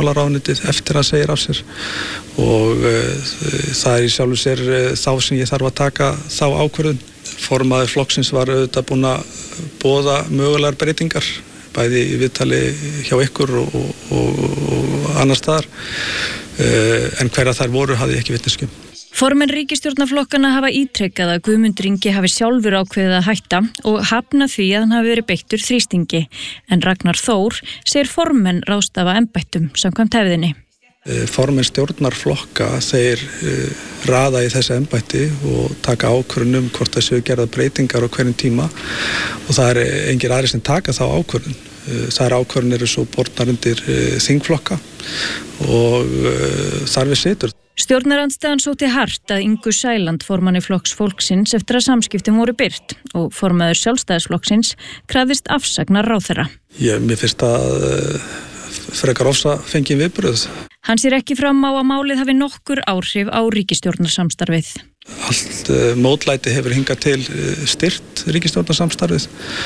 dómsmálaráðuneytið eftir að segja af sér og það í sjálfu sér þá sem ég þarf að taka þá ákvörðun. Formaður flokksins var auðvitað búinn að boða mögulegar breytingar, bæði í viðtali hjá ykkur og annars staðar, en hverja þær voru hafði ég ekki vitneskju. Formenn ríkisstjórnarflokkana hafa ítrekkað að Guðmundur Ingi hafi sjálfur ákveðið að hætta og hafna því að hann hafi verið beittur þrýstingi. En Ragnar Þór segir formenn ráðstafa embættum samkvæmt hefðinni. Formenn stjórnarflokka þeir raða í þessi embætti og taka ákvörðun hvort það séu gerðar breytingar á hverjum tíma og það engir aðrir sem taka þá ákvörðun. Þær ákvörðun eru svo bornar undir þingflokka og þar við situr. Stjórnarandstaðan sótti hart að Ingu Sæland formanni Flokks fólksins eftir að samskiptin voru birt og formaður Sjálfstæðisflokksins krafðist afsagnar ráðherra. Mér finnst að frekar ofsafengin viðbrögð. Hann sér ekki fram á að málið hafi nokkur áhrif á ríkisstjórnarsamstarfið. Allt mótlæti hefur hingað til styrt ríkisstjórnarsamstarfið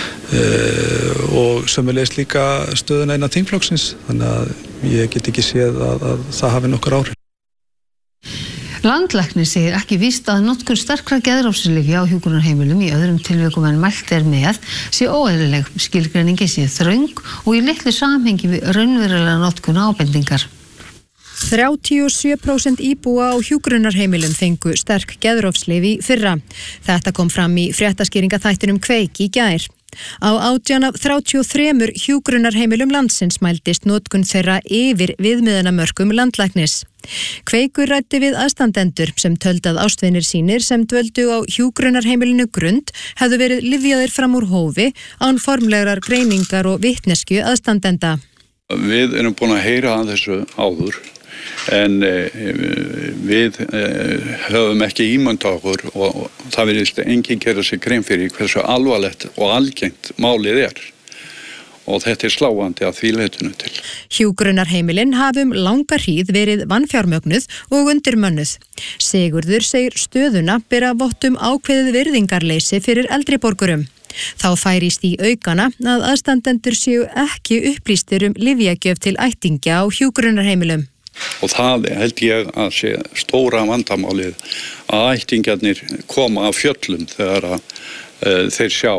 og sömulegis líka stöðuna innan þingflokksins, þannig að ég get ekki séð að það hafi nokkur áhrif. Landlæknir segir ekki víst að notkun sterkra geðrofslyfja á hjúkrunarheimilum í öðrum tilvikum en mælt með sé óeðlileg. Skilgreiningi sé þröng og í litlu samhengi við raunverulega notkun ábendingar. 37% íbúa á hjúkrunarheimilum fengu sterk geðrofslyf í fyrra. Þetta kom fram í fréttaskýringaþættinum Kveik í gær. Á 18 af 33 hjúkrunarheimilum landsins mældist notkun þeirra yfir viðmiðunarmörkum landlæknis. Kveikur ræddi við aðstandendur sem töldu að ástvinir sínir sem dvöldu á hjúkrunarheimilinu Grund hefðu verið lyfjaðir fram úr hófi án formlegrar greiningar og vitneskju aðstandenda. Við erum búin að heyra að þessu áður en við höfum ekki ímynd á okkur og það virðist enginn gera sig grein fyrir hversu alvarlegt og algengt málið og þetta sláandi að því leytinu til. Hjúkrunarheimilin hafi langa hríð verið vanfjármögnuð og undirmönnuð. Sigurður segir stöðuna bera vottum ákveðið virðingarleysi fyrir eldri borgurum. Þá færist í aukana að aðstandendur séu ekki upplýstir lyfjagjöf til ættingja á hjúkrunarheimilum. Og það held ég að sé stóra vandamálið að ættingjarnir koma af fjöllum þegar þeir sjá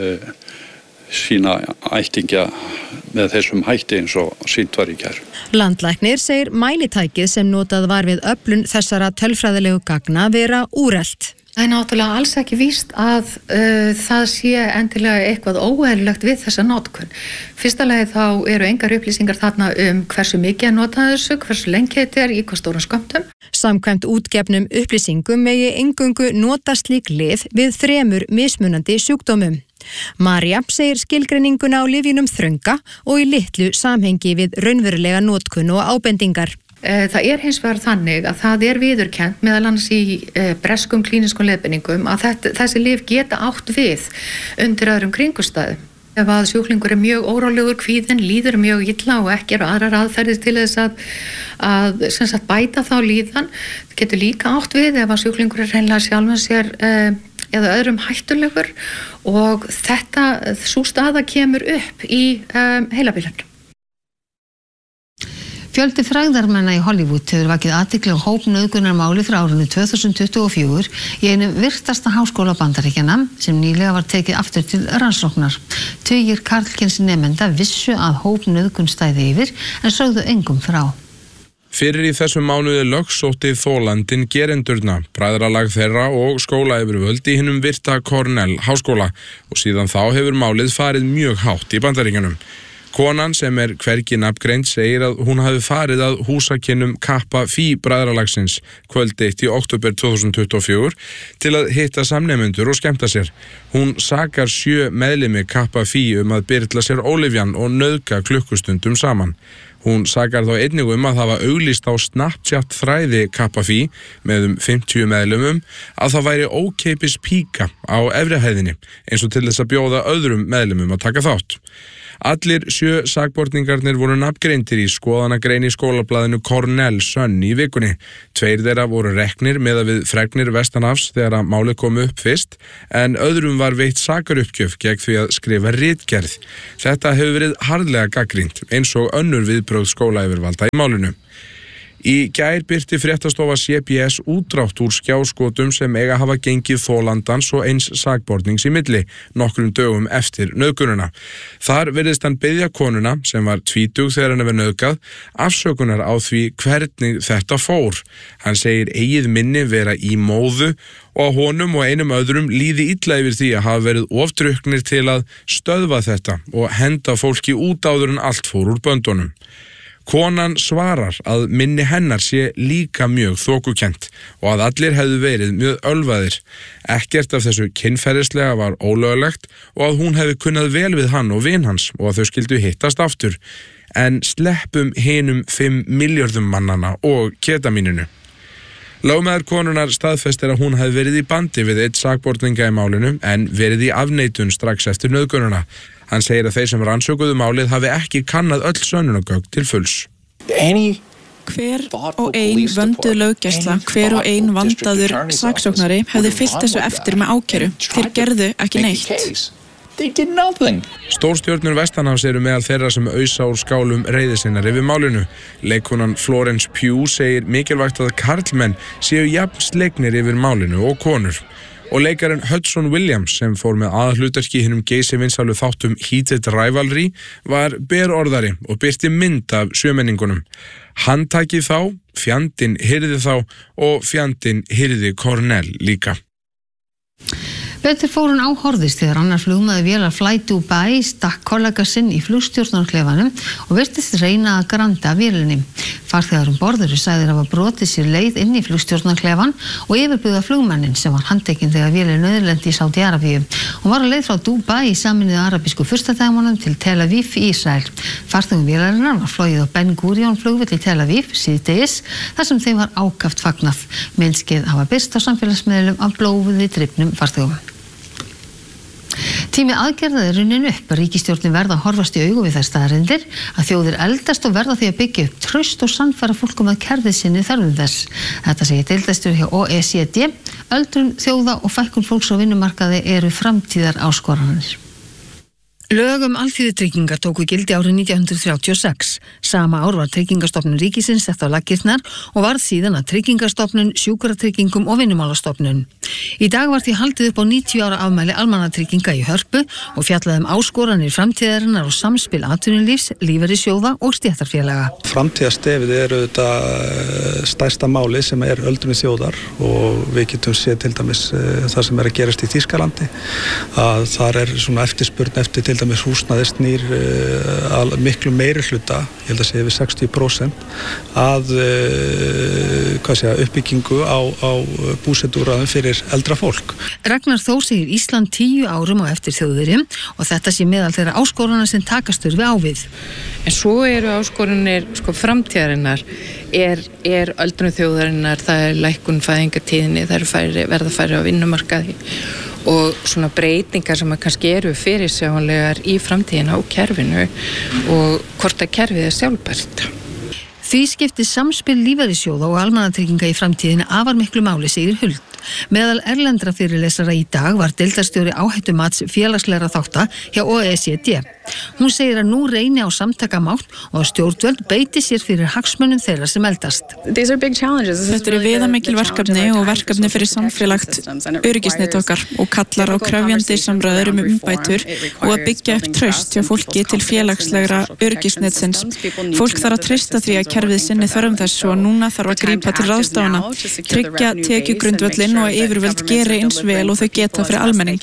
sína ættingja með þessum hætti eins og sýnt var í gær. Landlæknir segir mælitækið sem notað var við öflun þessara tölfræðilegu gagna vera úrelt. Það náttúrulega alls ekki víst að það sé endilega eitthvað óeðlilegt við þessa notkun. Fyrsta lagi þá eru engar upplýsingar þarna hversu mikið að nota þessu, hversu lengi þetta í hvað stórum skömmtum. Samkvæmt útgefnum upplýsingum megi eingöngu nota slík lyf við 3 mismunandi sjúkdómum. María segir skilgreininguna á lyfjunum þrönga og í litlu samhengi við raunverulega notkun og ábendingar. Það hins vegar þannig að það viðurkennt meðal annars í breskum klíniskum leiðbeiningum að þessi lyf geta átt við undir öðrum kringumstæðum. Ef að sjúklingur mjög órólegur, kvíðinn, líður mjög illa og ekki eru aðrar aðferðir til þess að bæta þá líðan, það getur líka átt við ef að sjúklingur hreinlega sjálfum sér eða öðrum hættulegur og sú staða kemur upp í heilabilun. Fjöldi frægðarmanna í Hollywood hefur vakið athygli á hópnauðgunarmáli frá árinu 2024 í einum virtasta háskóla Bandaríkjanna sem nýlega var tekið aftur til rannsóknar. Tugir karlkyns nemenda vissu að hópnauðgun stæði yfir en sögðu engum frá. Fyrir í þessum mánuði lögsótti þolandinn gerendurna, bræðralag þeirra og skólayfirvöld í hinum virta Cornell háskóla og síðan þá hefur málið farið mjög hátt í Bandaríkjunum. Konan sem hvergi nafngreind segir að hún hafi farið að húsakynnum Kappa Phi bræðralagsins kvöld 1 í október 2024 til að hitta samnemendur og skemmta sér. Hún sakar 7 meðlimi Kappa Phi að byrla sér ólifjan og nauðga klukkustundum saman. Hún sakar þá einnig að hafa auglýst á Snapchat þræði Kappa Phi með 50 meðlumum að það væri ókeypis píka á efri hæðinni eins og til þess að bjóða öðrum meðlumum að taka þátt. Allir 7 sakborningarnir voru nafngreindir í skoðanagrein í skólablaðinu Cornell Sun í vikunni. 2 þeirra voru reknir meðað við fregnir vestanhafs þegar að málið kom upp fyrst, en öðrum var veitt sakaruppgjöf gegn því að skrifa ritgerð. Þetta hefur verið harðlega gagnrýnt, eins og önnur viðbrögð skólayfirvalda í málinu. Í gær birti fréttastofa CBS útdrátt úr skjáskotum sem eiga hafa gengið þolandans og eins sakbornings í milli, nokkrum dögum eftir nauðgunina. Þar virðist hann biðja konuna, sem var 20 þegar hann hefur nauðgað, afsökunar á því hvernig þetta fór. Hann segir eigið minni vera í móðu og að honum og einum öðrum líði illa yfir því að hafa verið ofdrukknir til að stöðva þetta og henda fólki út áður en allt fór úr böndunum. Konan svarar að minni hennar sé líka mjög þokukennt og að allir hefðu verið mjög ölvaðir. Ekkert af þessu kynferðislega var ólöglegt og að hún hefði kunnað vel við hann og vin hans og að þau skildu hittast aftur. En sleppum hinum 5 milljörðum mannana og ketamíninu. Lögmaður konunnar staðfestir að hún hefði verið í bandi við einn sakborninga í málinu en verið í afneitun strax eftir nauðgunina. Hann segir að þeir sem rannsökuðu málið hafi ekki kannað öll sönnunargögn til fulls. Hver og ein vönduð löggæsla, hver og ein vandaður saksóknari hefði fylgt þessu eftir með ákæru. Þeir gerðu ekki neitt. Stórstjörnur vestanhafs eru meðal þeirra sem ausa úr skálum reiði sinnar yfir málinu. Leikkonan Florence Pugh segir mikilvægt að karlmenn séu jafn slegnir yfir málinu og konur. Og leikarinn Hudson Williams, sem fór með aðhlutverki í hinum geysivinsælu þáttum Heated Rivalry, var berorðari og birti mynd af sjömenningunum. Hann takið þá, fjandinn hirði þá og fjandinn hirði Cornell líka. Betur fór hún áhorðist þegar annar flugmaður vélar Fly Dubai stakk kollega sinn í flugstjórnarklefanum og virtist reyna að granda vélinni. Farþegar borð eru sagðir hafa brotið sér leið inn í flugstjórnarklefan og yfirbuga flugmannin sem var handtekinn þegar vélin nauðlenti í Sádi-Arabíu. Hún var á leið frá Dubai í Sameinuðu arabísku furstadæmunum til Tel Aviv í Ísrael. Farþegum vélarinnar var flogið á Ben Gurion flugvöll í Tel Aviv síðdegis þar sem þeim var ákaft fagnað. Myndskeið hafa birst á samfélagsmiðlum af blóðuði drifnum farþegum. Tími aðgerða er runnin upp. Ríkisstjórnin verða að horfast í augu við þær staðreyndir að þjóðir eldast og verða því að byggja upp traust og sannfæra fólk að kerfið sinni þörfum þess. Þetta segir deildarstjóri hjá OECD. Öldrun þjóða og fækkun fólks á vinnumarkaði eru framtíðar áskoranir. Lög alþýðutryggingar tóku gildi árið 1936. Sama ár var Tryggingastofnun ríkisins sett á laggirnar og varð síðan að Tryggingastofnun, Sjúkratryggingum og Vinnumálastofnun. Í dag var því haldið upp á 90 ára afmæli almannatrygginga í Hörpu og fjallaði áskoranir framtíðarinnar og samspil atvinnulífs, lífeyrissjóða og stéttarfélaga. Framtíðarstefið er auðvitað stærsta máli sem er öldrun þjóðar og við getum séð til dæmis það sem er að gerast í Þýskalandi að þar er svona eftirspurn eftir til dæmis húsnæði snýr miklu meiri hluta, ég held að segja við 60% að uppbyggingu á búsetuúrræðum fyrir eldra fólk. Ragnar Þór segir Ísland 10 árum á eftir Þjóðverjum og þetta sé meðal þeirra áskorana sem takast þurfi á við. En svo eru áskoranir framtíðarinnar er öldrun þjóðarinnar, það er lækkun fæðingartíðni, það verða færri á vinnumarkaði og svona breytingar sem kannski eru fyrirsjáanlegar í framtíðina á kerfinu og hvort að kerfið er sjálfbært. Því skiptir samspil lífeyrissjóða og almannatrygginga í framtíðina afar miklu máli, segir Huld. Meðal erlendra fyrirlesara í dag var deildarstjóri áhættumats félagslegra þátta hjá OECD. Hún segir að nú reyni á samtakamátt og að stjórnvöld beiti sér fyrir hagsmunum þeirra sem eldast. Þetta eru viðamikil verkefni og verkefni fyrir samfélagt öryggisnet okkar og kallar á krefjandi samræður umbætur og að byggja upp traust hjá fólki til félagslegra öryggisnetsins. Fólk þarf að treysta því að kerfið sinni þörfum þess og núna þarf að grípa til ráðstafana, tryggja tekjugrundvöllin og að yfirvöld geri eins vel og þau geta fyrir almenning.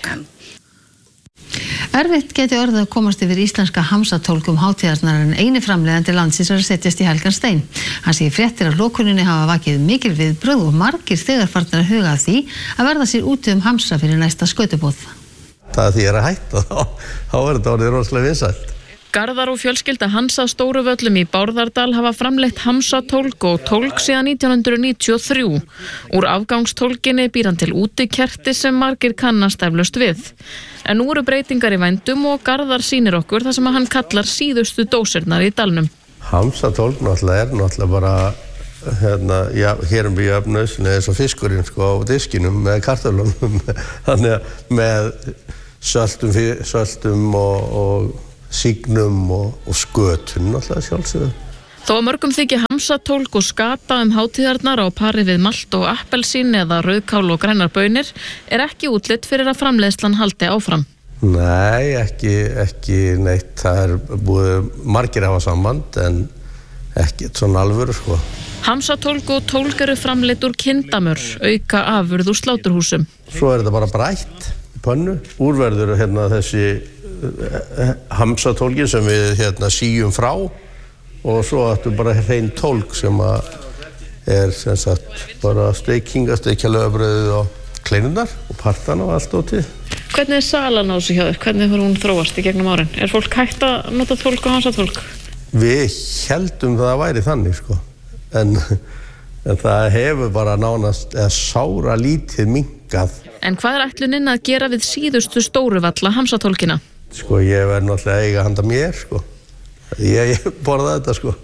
Erfitt geti orðið að komast yfir íslenska hamsatólkum hátíðarnar en eini framleiðandi landsins er að setjast í helgan stein. Hann segir fréttir að lokuninni hafa vakið mikil viðbrögð og margir þegar farnir að huga að því að verða sér úti hamsa fyrir næsta skautubóð. Það því að hætta þá er þetta orðið rosalega vinsælt. Garðar og fjölskylda Hans að Stóruvöllum í Bárðardal hafa framleitt Hamsa-tólg og tólg síðan 1993. Úr afgangstólginni býr hann til útikerti sem margir kannast eflaust við. En nú eru breytingar í vændum og Garðar sýnir okkur það sem hann kallar síðustu dósirnar í dalnum. Hamsa-tólg náttúrulega bara hér við jöfnusni eins og fiskurinn á diskinum með kartöflunum þannig að með söltum og sígnum og skötun náttúrulega sjálfsögðu. Þó að mörgum þykir Hamsa-tólg og skapa hátíðarnar á pari við malt og appelsín eða rauðkál og grænar baunir ekki útlit fyrir að framleiðslan haldi áfram. Nei, ekki neitt. Það búið margir hafa samband en ekki svona alvöru sko. Hamsa-tólg og tólg eru framleidd úr kindamör, auka afurð úr sláturhúsum. Svo þetta bara brætt í pönnu. Úrverður þessi Hamsa-tólgin sem við síjum frá og svo ættu bara hrein tólg sem sem sagt bara steikja laufabrauðið og kleinurnar og partana og allt ótið. Hvernig salan á þessu hjá þér? Hvernig hefur hún þróast í gegnum árin? Fólk hægt að nota tólg og Hamsa-tólg? Við heldum það væri þannig sko. En það hefur bara nánast sára lítið minnkað. En hvað ætlunin að gera við síðustu Stóruvalla Hamsa-tólgina? Sko ég verð náttúrulega eiga handa mér sko. Ég borða þetta sko.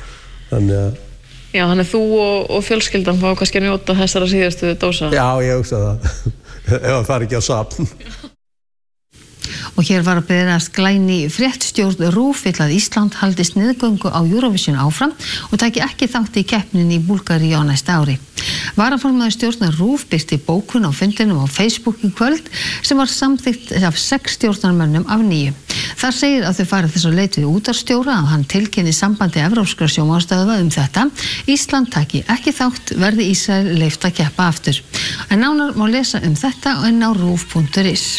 Þannig þú og fjölskyldan fá kannski að njóta þessara síðustu dósa? Já, ég hugsa það. Ef það ekki á safn. Og hér var að berast glæni fréttstjórn RÚV vill að Ísland haldi sniðgöngu á Eurovision áfram og taki ekki þátt í keppninni í Búlgaríu á næsta ári. Varaformaður stjórnar RÚV birti bókun á fundinum á Facebook í kvöld sem var samþykkt af 6 stjórnarmönnum af 9. Þar segir að þau farið þess að leit við útvarpsstjóra að hann tilkynni sambandi evrópskra sjónvarpsstöðva þetta. Ísland taki ekki þátt, verði Ísrael leyft að keppa aftur. En nánar má lesa þetta inn á ruv.is.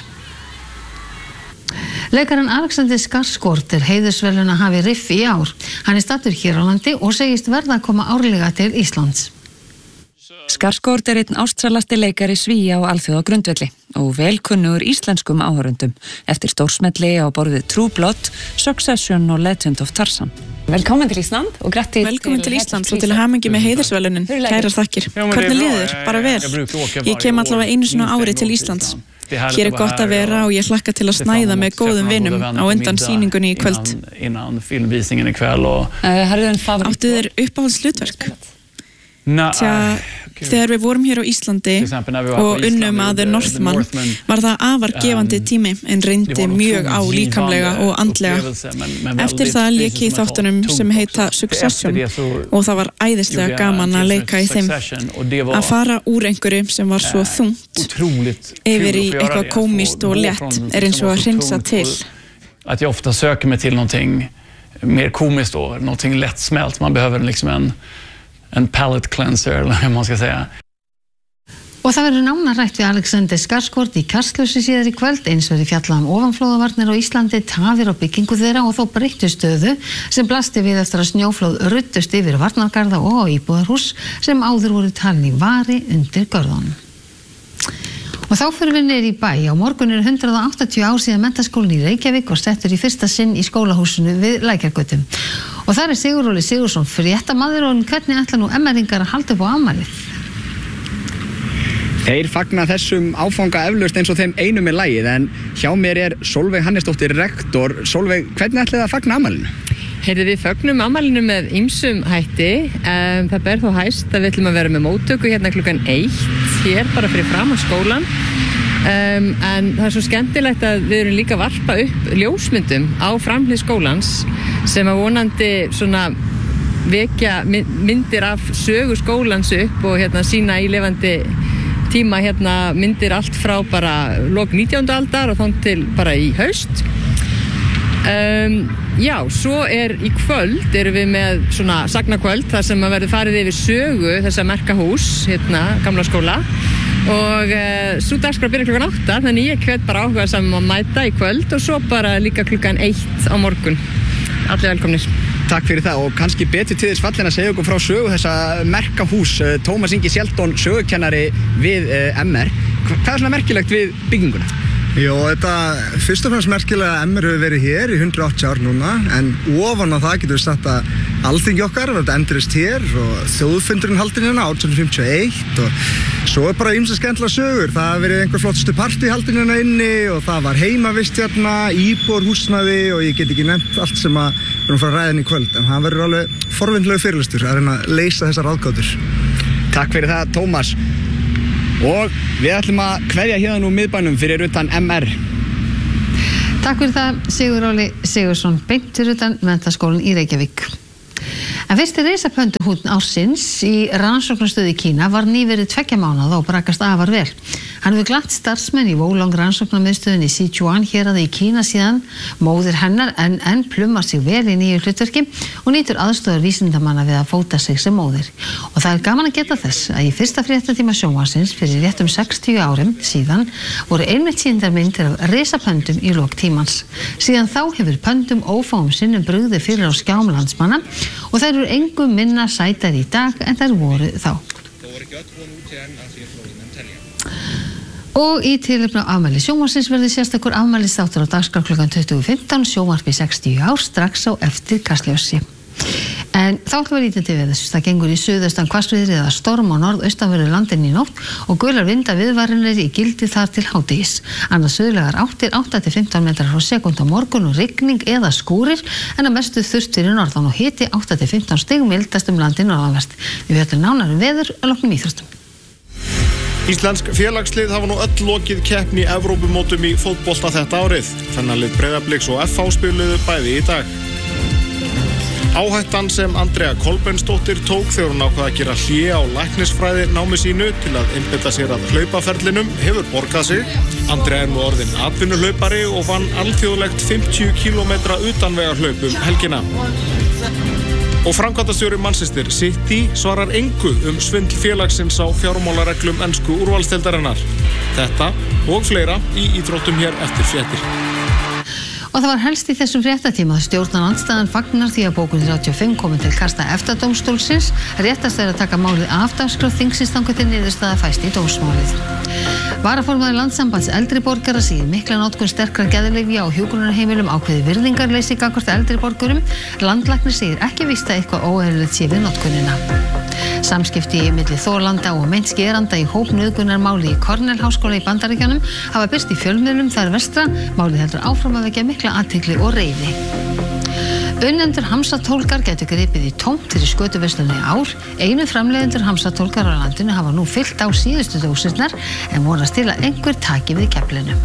Leikarinn Alexander Skarsgård heiðursverðlaunahafi RIF í ár. Hann staddur hér á landi og segist verða að koma árlega til Íslands. Skarsgård einn ástsælasti leikari Svía á alþjóðagrundvelli og velkunnugur íslenskum áhorfendum eftir stórsmelli á borð við True Blood, Succession og Legend of Tarzan. Velkomin til Ísland og grattis. Velkomin til Íslands og til hamingju með heiðursverðlaunin. Kærar þakkir. Hvernig líður? Bara vel. Ég kem allavega einu sinni á ári til Íslands. Hér gott að vera og ég hlakka til að snæða með góðum vinum á undan sýningunni í kvöld. Áttu þér uppáhaldshlutverk? Tja, þegar við vorum hér á Íslandi og unnum að The Northman var það afar gefandi tími en reyndi mjög á líkamlega og andlega. Eftir það lék ég í þáttunum sem heita Succession og það var æðislega gaman að leika í þeim. Að fara úr einhverju sem var svo þungt yfir í eitthvað komist og létt eins og að hreinsa til. Att jag ofta söker mig till någonting mer komiskt då, någonting lättsmält. Man behöver liksom en palate cleanser eller hur man ska säga. Og það verður nánar rætt við Alexander Skarsgård í Kastljósi síðar í kvöld. Eins verður fjallað ofanflóðavarnir á Íslandi, tafir á byggingu þeirra og þó breyttu stöðu sem blasti við eftir að snjóflóð ruddust yfir varnargarða og íbúðarhús sem áður voru talin í vari undir görðunum. Og þá fyrir við niður í bæ. Á morgun 180 ár síðan menntaskólinn í Reykjavík var settur í fyrsta sinn í skólahúsinu við Lækjargötu. Og þar Sigur Óli Sigurðsson fréttamaður og hvernig ætla nú MR-ingar að halda upp á afmælið? Þeir fagna þessum áfanga eflaust eins og þeim einu með lagið en hjá mér Sólveig Hannesdóttir rektor. Sólveig, hvernig ætlaði að fagna afmælinu? Við fögnum afmælinu með ýmsum hætti. Það ber þó hæst að við ætlum að vera með móttöku hérna klukkan 1 hér bara fyrir framan skólan. En það svo skemmtilegt að við erum líka að varpa upp ljósmyndum á framhlið skólans sem að vonandi svona vekja myndir af sögu skólans upp og sína í lifandi tíma myndir allt frá bara lok 19. aldar og þá til bara í haust. Já, svo í kvöld erum við með svona sagnakvöld þar sem að verður farið yfir sögu þessa merka hús, gamla skóla og svo dagskrá byrja klukkan 8 þannig ég hvet bara áhuga saman að mæta í kvöld og svo bara líka klukkan 1 á morgun. Allir velkomnir. Takk fyrir það og kannski betur til þess fallin að segja okkur frá sögu þessa merka hús. Tómas Ingi Sjeldón, sögukennari við MR. Hvað svona merkilegt við bygginguna? Jó, þetta fyrst og fremst merkilega að MR hefur verið hér í 180 ár núna, en ofan á það getur við sagt að Alþingi okkar verður endurist hér og þjóðfundurinn haldinn hérna 1851 og svo bara ýmsar skemmtilegar sögur. Það hafi verið einhver flottustu partí haldinn hérna inni og það var heimavist hérna, íbúðarhúsnæði og ég get ekki nefnt allt sem að við erum að fara að ræða inn í kvöld, en það verður alveg forvindlegur fyrirlestur að reyna að leysa þessar ráðgátur. Takk fyrir það, Tómas. Og við ætlum að kveðja hérna úr miðbænum fyrir utan MR. Takk fyrir það, Sigur Óli Sigursson, beint fyrir utan Menntaskólann í Reykjavík. En fyrsti risapönduhúnn ársins í rannsóknarstöð í Kína var nýverið 2 mánaða og brakast afar vel. Hann hefur glatt starfsmenn í Wolong rannsóknarmiðstöðinni í Sichuan héraði í Kína síðan. Móðir hennar NN plummar sig vel í nýju hlutverki og nýtur aðstoðar vísindamanna við að fóta sig sem móðir. Og það er gaman að geta þess að í fyrsta fréttatíma sjónvarpsins fyrir réttum 60 árum síðan voru einmitt sýndarmyndir af risapöndum í lok tímans. Síðan þá hefur pöndum ófáum sinnum brugðið fyrir á skjám landsmanna og þær eru engum minna sætar í dag en þær voru þá. Og í tilefni á afmæli sjónvarpsins verður sérstakur afmælisþáttur á dagskrá klukkan 20:15, sjónvarpi 60 ár strax á eftir Kastljósi. En þá ætlum við lítið til veðurs. Það gengur í suðaustan hvassviðri eða storm á norðaustanverðu landinu í nótt og gular vindaviðvaranir í gildi þar til hádegis. Annars suðlægar áttir 8-15 metrar á sekúndu á morgun og rigning eða skúrir en að mestu þurrt fyrir norðan og hiti 8-15 stig mildast landið norðanvert. Við höllum nánar veður að loknum íþróttum. Íslensk félagslið hafa nú öll lokið keppni í Evrópumótum í fótbolta þetta árið. Kvennalið Breiðabliks og FH spiluðu bæði í dag. Áhættan sem Andrea Kolbensdóttir tók þegar hún ákvað að gera hlé á læknisfræði námi sínu til að einbeita sér að hlaupaferlinum hefur borgað sig. Andrea er nú orðin atvinnuhlaupari og vann alþjóðlegt 50 km utanvegarhlaup helgina. Og framkvæmdastjóri Manchester City svarar engu svindl félagsins á fjármálareglum ensku úrvalsdeildarinnar. Þetta og fleira í íþróttum hér eftir fréttir. Og það var helst í þessum fréttatíma að stjórnarandstaðan fagnar því að bókun 35 komin til kasta EFTA-dómstólsins. Réttast er að taka málið af dagskrá þingsins þangað til niðurstaða fæst í dómsmálið. Varaformaður Landssambands eldri borgara segir mikla notkun sterkra geðlyfja á hjúkrunarheimilum ákveði virðingarleysi gagnvart eldri borgurum. Landlæknir segir ekki víst að eitthvað óeðlilegt sé við notkunina. Samskipti milli þolanda og meints geranda í hópnauðgunarmáli í Cornell háskóla í Bandaríkjunum hafa birst í fjölmiðlum þar vestra. Málið heldur áfram að vekja mikla athygli og reiði. Unnendur hamsatólkar gætu gripið í tómt fyrir skötuverslunni í ár. Einu framleiðendur hamsatólkar á landinu hafa nú fyllt á síðustu dósirnar en vonast til að einhver taki við keflinu.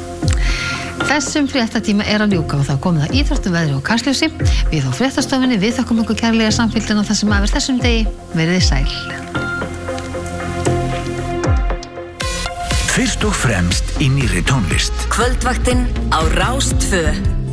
Þessum fréttatíma er að ljúka og það komið að íþróttum veðri og Kastljósi. Við á fréttastofunni við þökkum ykkur kærlega samfylgdina á þessum aðver þessum degi. Verið sæl. Fyrst og fremst í nýrri tónlist. Kvöldvaktin á Rás 2.